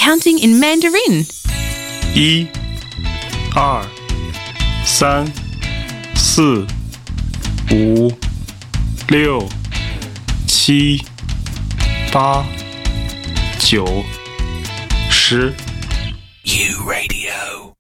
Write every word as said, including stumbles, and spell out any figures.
counting in Mandarin. 一、二、三、四、五、六、七、八、九、十。 U Radio.